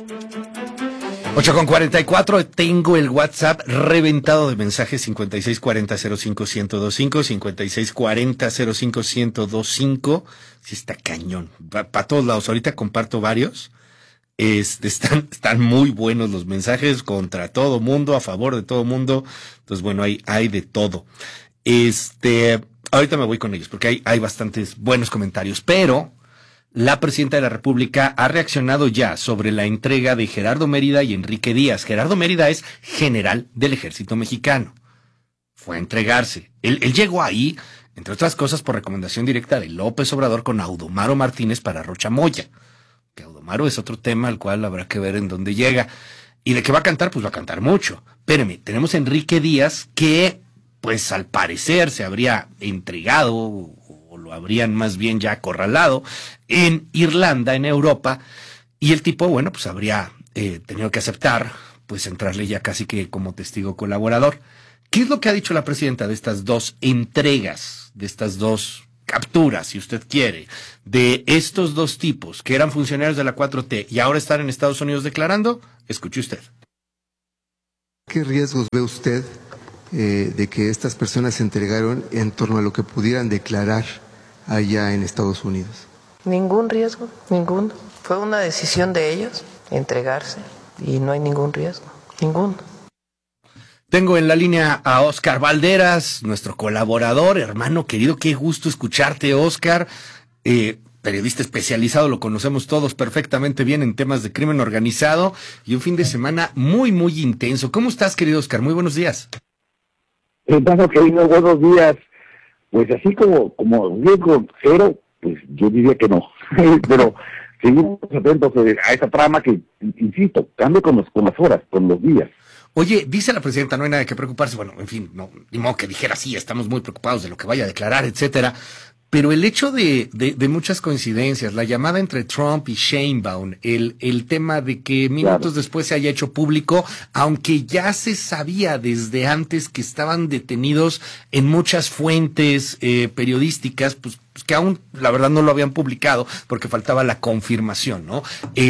8:44, tengo el WhatsApp reventado de mensajes 5640-05-1025, 5640-05-1025. Sí está cañón, para todos lados. Ahorita comparto varios. Están muy buenos los mensajes contra todo mundo, a favor de todo mundo. Entonces, bueno, hay de todo. Ahorita me voy con ellos porque hay bastantes buenos comentarios, pero la presidenta de la República ha reaccionado ya sobre la entrega de Gerardo Mérida y Enrique Díaz. Gerardo Mérida es general del Ejército Mexicano. Fue a entregarse. Él llegó ahí, entre otras cosas, por recomendación directa de López Obrador con Audomaro Martínez para Rochamoya. Que Audomaro es otro tema al cual habrá que ver en dónde llega. ¿Y de qué va a cantar? Pues va a cantar mucho. Espérame, tenemos a Enrique Díaz que, pues al parecer, se habría entregado o lo habrían más bien ya acorralado en Irlanda, en Europa, y el tipo, bueno, pues habría tenido que aceptar, pues entrarle ya casi que como testigo colaborador. ¿Qué es lo que ha dicho la presidenta de estas dos entregas, de estas dos capturas, si usted quiere, de estos dos tipos que eran funcionarios de la 4T y ahora están en Estados Unidos declarando? Escuche usted. ¿Qué riesgos ve usted de que estas personas se entregaron en torno a lo que pudieran declarar allá en Estados Unidos? Ningún riesgo, ninguno. Fue una decisión de ellos entregarse y no hay ningún riesgo, ninguno. Tengo en la línea a Óscar Valderas, nuestro colaborador, hermano querido, qué gusto escucharte, Óscar. Periodista especializado, lo conocemos todos perfectamente bien en temas de crimen organizado y un fin de semana muy, muy intenso. ¿Cómo estás, querido Óscar? Muy buenos días. Hermano querido, buenos días. Pues así como riesgo cero, pues yo diría que no. Pero seguimos atentos a esa trama que, insisto, cambia con las horas, con los días. Oye, dice la presidenta, no hay nada de qué preocuparse. Bueno, en fin, no, ni modo que dijera sí, estamos muy preocupados de lo que vaya a declarar, etcétera. Pero el hecho de muchas coincidencias, la llamada entre Trump y Sheinbaum, el tema de que minutos después se haya hecho público, aunque ya se sabía desde antes que estaban detenidos en muchas fuentes periodísticas, pues que aún la verdad no lo habían publicado porque faltaba la confirmación, ¿no?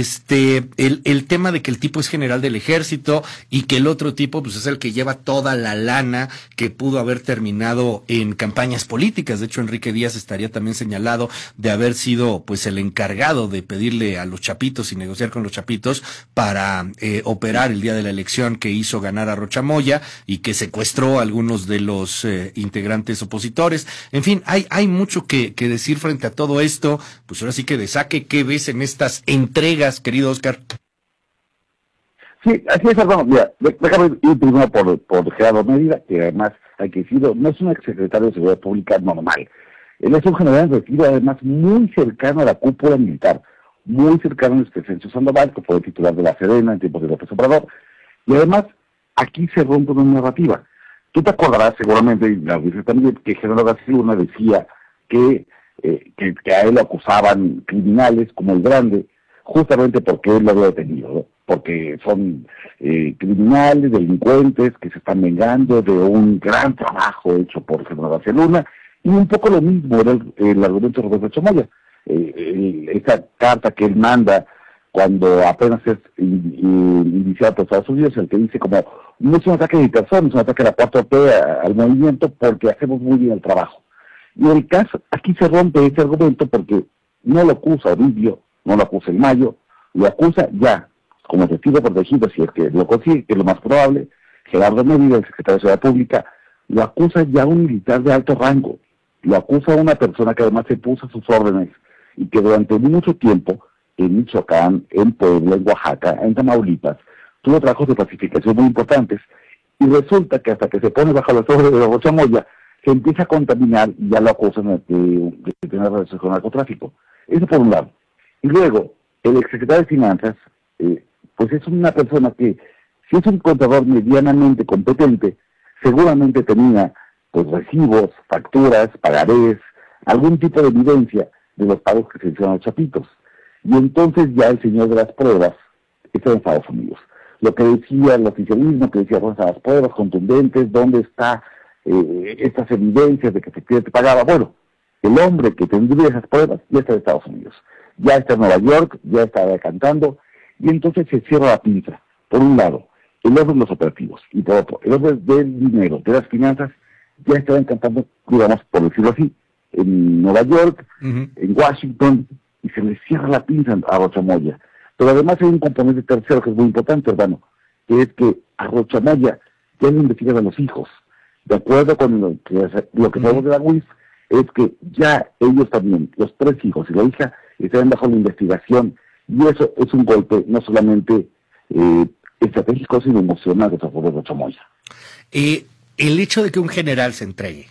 El tema de que el tipo es general del ejército y que el otro tipo pues es el que lleva toda la lana que pudo haber terminado en campañas políticas. De hecho, Enrique Díaz estaría también señalado de haber sido pues el encargado de pedirle a los chapitos y negociar con los chapitos para operar el día de la elección que hizo ganar a Rochamoya y que secuestró a algunos de los integrantes opositores. En fin, hay mucho que decir frente a todo esto. Pues ahora sí que de saque, ¿qué ves en estas entregas, querido Óscar? Sí, así es, hermano. Mira, déjame ir primero por Gerardo Mérida, que además, hay que decirlo, no es un exsecretario de Seguridad Pública normal. Él es un general en retiro, además, muy cercano a la cúpula militar, muy cercano a Crescencio Sandoval, que fue el titular de la Sedena en tiempos de López Obrador. Y además, aquí se rompe una narrativa. Tú te acordarás seguramente, y la dices también, que Genaro García Luna decía que a él lo acusaban criminales como el Grande, justamente porque él lo había detenido, ¿no? Porque son criminales, delincuentes que se están vengando de un gran trabajo hecho por Genaro García Luna, y un poco lo mismo era el argumento de Roberto Chamoya. Esa carta que él manda cuando apenas es iniciado por Estados Unidos, el que dice como, no es un ataque de personas, es un ataque a la 4T, al movimiento, porque hacemos muy bien el trabajo. Y el caso, aquí se rompe ese argumento porque no lo acusa Ovidio, no lo acusa el Mayo, lo acusa ya, como testigo protegido, si es que lo consigue, que es lo más probable, Gerardo Mérida, el secretario de Seguridad Pública, lo acusa ya un militar de alto rango, lo acusa una persona que además se puso a sus órdenes y que durante mucho tiempo, en Michoacán, en Puebla, en Oaxaca, en Tamaulipas, tuvo trabajos de pacificación muy importantes, y resulta que hasta que se pone bajo las órdenes de Rochamoya, se empieza a contaminar y ya lo acusan de tener relaciones con el narcotráfico. Eso por un lado. Y luego, el exsecretario de Finanzas, pues es una persona que, si es un contador medianamente competente, seguramente tenía pues recibos, facturas, pagarés, algún tipo de evidencia de los pagos que se hicieron a los chapitos. Y entonces ya el señor de las pruebas está en Estados Unidos. Lo que decía el oficialismo, que decía, vamos a las pruebas contundentes, ¿dónde está estas evidencias de que efectivamente pagaba? Bueno, el hombre que tendría esas pruebas ya está en Estados Unidos, ya está en Nueva York, ya está cantando, Y entonces se cierra la pinza. Por un lado, el orden de los operativos, y por otro, el orden del dinero, de las finanzas, ya estaban cantando, digamos, por decirlo así, en Nueva York, en Washington, y se le cierra la pinza a Rocha Moya. Pero además hay un componente tercero que es muy importante, hermano, que es que a Rocha Moya ya le investigan a los hijos. De acuerdo con lo que sabemos de la UIF, es que ya ellos también, los 3 hijos y la hija, están bajo la investigación, y eso es un golpe no solamente estratégico, sino emocional a favor de Rocha Moya. El hecho de que un general se entregue,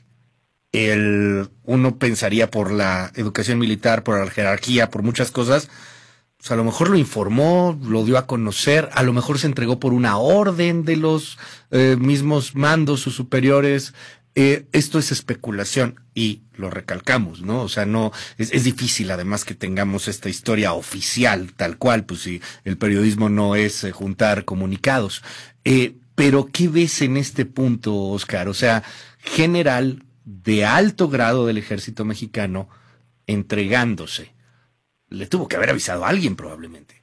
uno pensaría por la educación militar, por la jerarquía, por muchas cosas, pues a lo mejor lo informó, lo dio a conocer, a lo mejor se entregó por una orden de los mismos mandos, sus superiores. Esto es especulación y lo recalcamos, ¿no? O sea, no es difícil además que tengamos esta historia oficial, tal cual, pues si el periodismo no es juntar comunicados. Pero ¿qué ves en este punto, Oscar? O sea, general de alto grado del ejército mexicano entregándose. Le tuvo que haber avisado a alguien probablemente.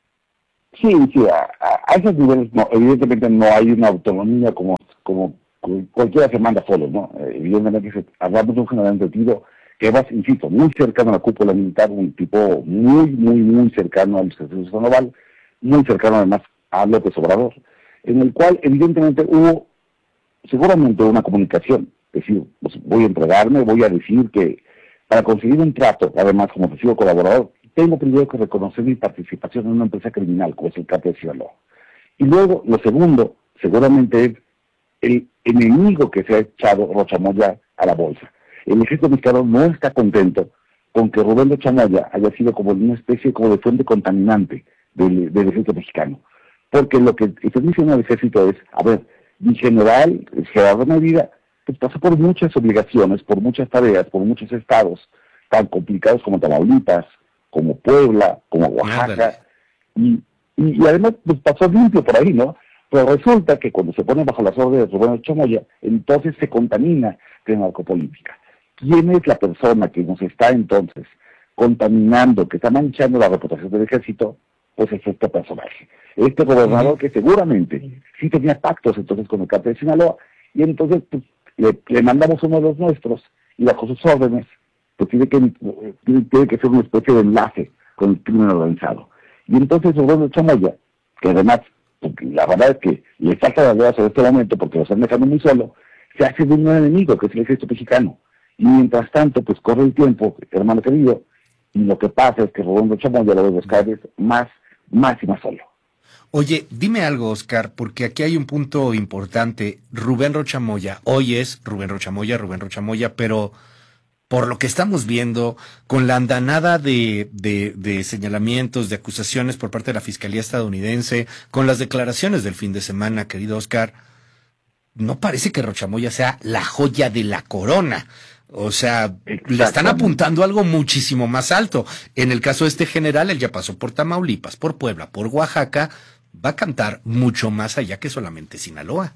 Sí, a esos niveles no, evidentemente no hay una autonomía como cualquiera se manda solo, ¿no? Evidentemente hablamos de un general de tiro que además, insisto, muy cercano a la cúpula militar, un tipo muy cercano al Ejército Naval, muy cercano además a López Obrador, en el cual evidentemente hubo seguramente una comunicación, es decir, pues voy a entregarme, voy a decir que para conseguir un trato, además como testigo colaborador, tengo primero que reconocer mi participación en una empresa criminal, como es el Cártel de Sinaloa. Y luego, lo segundo, seguramente es el enemigo que se ha echado Rocha Moya a la bolsa. El ejército mexicano no está contento con que Rubén Rocha Moya haya sido como una especie como de fuente contaminante del ejército mexicano. Porque lo que está diciendo el ejército es, a ver, mi general, Gerardo Medina, pues pasó por muchas obligaciones, por muchas tareas, por muchos estados tan complicados como Tamaulipas, como Puebla, como Oaxaca, y además pues pasó limpio por ahí, ¿no? Pero resulta que cuando se pone bajo las órdenes de Rubén Rocha Moya, entonces se contamina de narcopolítica. ¿Quién es la persona que nos está entonces contaminando, que está manchando la reputación del ejército? Pues es este personaje. Este gobernador que seguramente sí tenía pactos entonces con el Cártel de Sinaloa, y entonces pues, le mandamos uno de los nuestros, y bajo sus órdenes, pues tiene que ser una especie de enlace con el crimen organizado. Y entonces Rubén Rocha Moya, que además, porque la verdad es que le falta la verdad sobre este momento porque lo están dejando muy solo, se hace de un enemigo que es el ejército mexicano. Y mientras tanto, pues corre el tiempo, hermano querido, y lo que pasa es que Rubén Rocha Moya lo ve cada vez más y más solo. Oye, dime algo, Oscar, porque aquí hay un punto importante. Rubén Rocha Moya, hoy es Rubén Rocha Moya, pero por lo que estamos viendo, con la andanada de señalamientos, de acusaciones por parte de la Fiscalía estadounidense, con las declaraciones del fin de semana, querido Oscar, no parece que Rocha Moya sea la joya de la corona. O sea, le están apuntando algo muchísimo más alto. En el caso de este general, él ya pasó por Tamaulipas, por Puebla, por Oaxaca, va a cantar mucho más allá que solamente Sinaloa.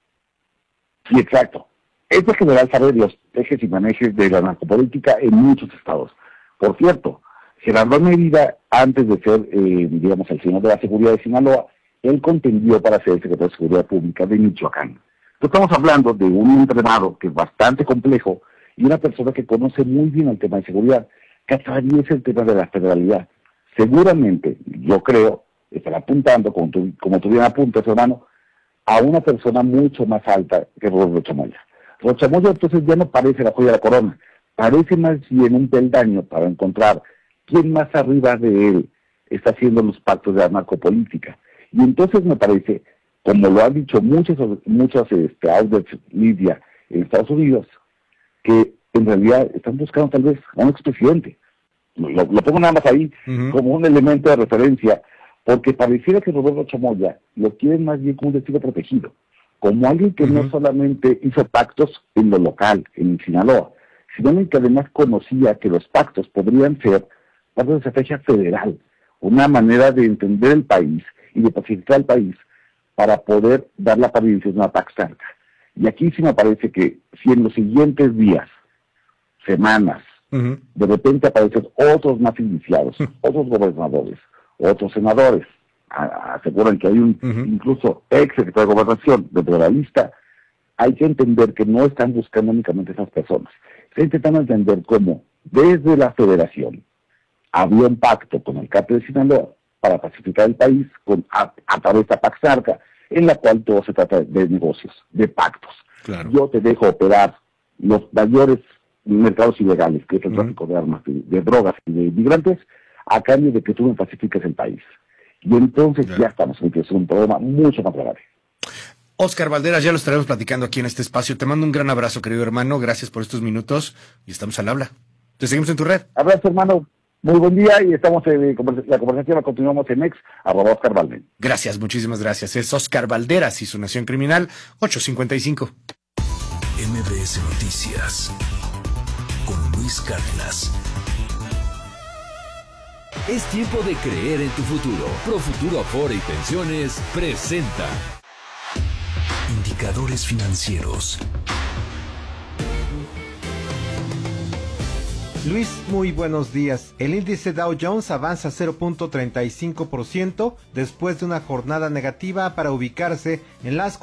Sí, exacto. Este general sabe de los ejes y manejes de la narcopolítica en muchos estados. Por cierto, Gerardo Mérida, antes de ser, digamos, el señor de la seguridad de Sinaloa, él contendió para ser el secretario de Seguridad Pública de Michoacán. Entonces estamos hablando de un entrenado que es bastante complejo y una persona que conoce muy bien el tema de seguridad, que atraviesa el tema de la federalidad. Seguramente, yo creo, estará apuntando, como tú bien apuntas, hermano, a una persona mucho más alta que Rocha Moya. Rocha Moya entonces ya no parece la joya de la corona, parece más bien un peldaño para encontrar quién más arriba de él está haciendo los pactos de la narcopolítica. Y entonces me parece, como lo han dicho muchos outlets media en Estados Unidos, que en realidad están buscando tal vez a un expresidente. Lo pongo nada más ahí como un elemento de referencia, porque pareciera que Roberto Rocha Moya lo quieren más bien como un testigo protegido, como alguien que no solamente hizo pactos en lo local, en Sinaloa, sino que además conocía que los pactos podrían ser parte de una estrategia federal, una manera de entender el país y de pacificar el país para poder dar la apariencia de una Pax Sarca. Y aquí sí me parece que si en los siguientes días, semanas, de repente aparecen otros más iniciados, otros gobernadores, otros senadores, aseguran que hay un incluso ex secretario de Gobernación dentro de la lista, hay que entender que no están buscando únicamente esas personas. Está intentando entender cómo desde la Federación había un pacto con el cártel de Sinaloa para pacificar el país a través de Paxarca, en la cual todo se trata de negocios, de pactos. Claro. Yo te dejo operar los mayores mercados ilegales, que es el tráfico de armas, de drogas y de inmigrantes, a cambio de que tú me pacifiques el país. Y entonces ya estamos en un problema mucho más grave. Óscar Balderas, ya lo estaremos platicando aquí en este espacio. Te mando un gran abrazo, querido hermano. Gracias por estos minutos y estamos al habla. Te seguimos en tu red. Abrazo, hermano. Muy buen día y estamos la conversación la continuamos en @Óscar Balderas. Gracias, muchísimas gracias. Es Óscar Balderas y su Nación Criminal 855. MBS Noticias con Luis Cárdenas. Es tiempo de creer en tu futuro. Profuturo Afore y Pensiones presenta Indicadores Financieros. Luis, muy buenos días. El índice Dow Jones avanza 0.35% después de una jornada negativa para ubicarse en las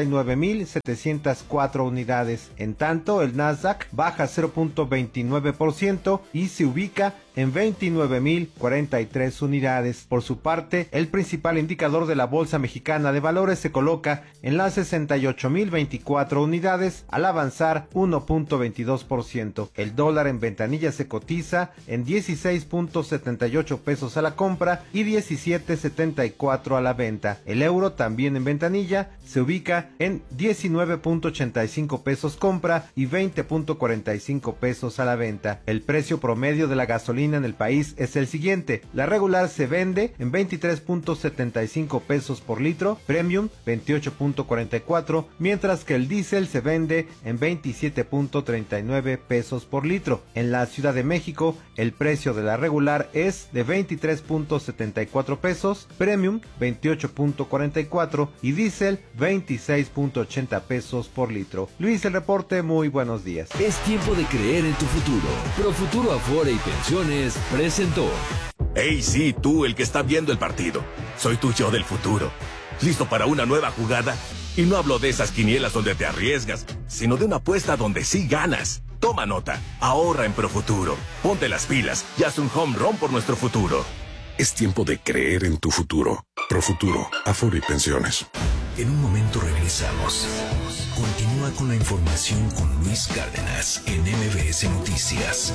49.704 unidades. En tanto, el Nasdaq baja 0.29% y se ubica en 29.043 unidades. Por su parte, el principal indicador de la Bolsa Mexicana de Valores se coloca en las 68.024 unidades al avanzar 1.22%. El dólar en ventanilla se cotiza en 16.78 pesos a la compra y 17.74 a la venta. El euro, también en ventanilla, se ubica en 19.85 pesos compra y 20.45 pesos a la venta. El precio promedio de la gasolina en el país es el siguiente: la regular se vende en 23.75 pesos por litro, premium 28.44, mientras que el diésel se vende en 27.39 pesos por litro. En la Ciudad de México, el precio de la regular es de 23.74 pesos, premium 28.44 y diésel 26.80 pesos por litro. Luis, el reporte, muy buenos días. Es tiempo de creer en tu futuro. Profuturo Afore y Pensiones presentó. Hey, sí, tú, el que está viendo el partido. Soy tu yo del futuro. ¿Listo para una nueva jugada? Y no hablo de esas quinielas donde te arriesgas, sino de una apuesta donde sí ganas. Toma nota, ahorra en Profuturo. Ponte las pilas y haz un home run por nuestro futuro. Es tiempo de creer en tu futuro. Profuturo, Afore y Pensiones. En un momento regresamos. Continúa con la información con Luis Cárdenas en MBS Noticias.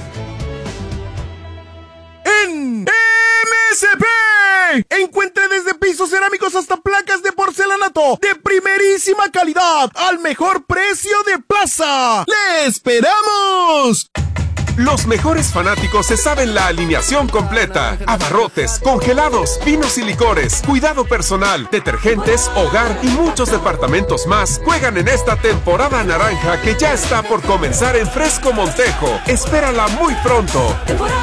En MSP encuentre desde pisos cerámicos hasta placas de porcelanato de primerísima calidad al mejor precio de plaza. ¡Le esperamos! Los mejores fanáticos se saben la alineación completa. Abarrotes, congelados, vinos y licores, cuidado personal, detergentes, hogar y muchos departamentos más juegan en esta temporada naranja que ya está por comenzar en Fresco Montejo. Espérala muy pronto.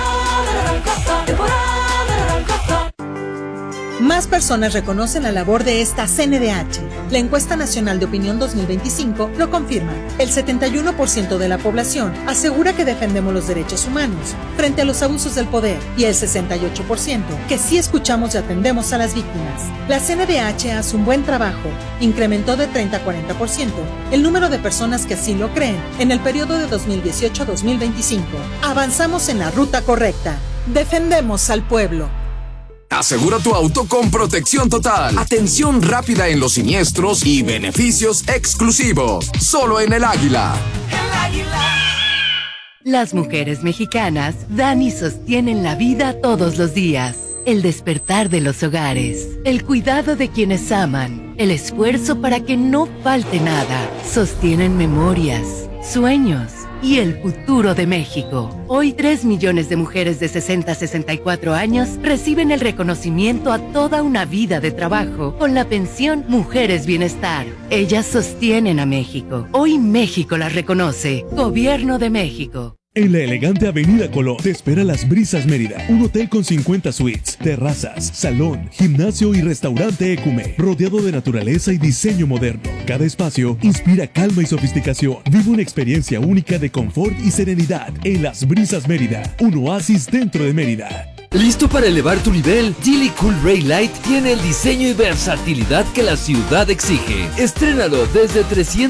Más personas reconocen la labor de esta CNDH. La encuesta nacional de opinión 2025 lo confirma. El 71% de la población asegura que defendemos los derechos humanos frente a los abusos del poder y el 68% que sí escuchamos y atendemos a las víctimas. La CNDH hace un buen trabajo. Incrementó de 30 a 40% el número de personas que así lo creen en el periodo de 2018 a 2025. Avanzamos en la ruta correcta. Defendemos al pueblo. Asegura tu auto con protección total, atención rápida en los siniestros y beneficios exclusivos. Solo en El Águila. El Águila. Las mujeres mexicanas dan y sostienen la vida todos los días. El despertar de los hogares, el cuidado de quienes aman, el esfuerzo para que no falte nada. Sostienen memorias, sueños y el futuro de México. Hoy 3 millones de mujeres de 60 a 64 años reciben el reconocimiento a toda una vida de trabajo con la pensión Mujeres Bienestar. Ellas sostienen a México. Hoy México las reconoce. Gobierno de México. En la elegante Avenida Colón te espera Las Brisas Mérida, un hotel con 50 suites, terrazas, salón, gimnasio y restaurante Ecume, rodeado de naturaleza y diseño moderno. Cada espacio inspira calma y sofisticación. Vive una experiencia única de confort y serenidad en Las Brisas Mérida, un oasis dentro de Mérida. ¿Listo para elevar tu nivel? Geely Cool Ray Light tiene el diseño y versatilidad que la ciudad exige. Estrénalo desde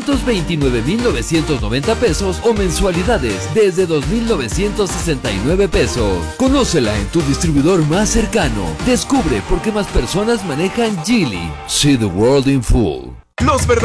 329,990 pesos o mensualidades desde 2,969 pesos. Conócela en tu distribuidor más cercano. Descubre por qué más personas manejan Geely. See the world in full. Los verdaderos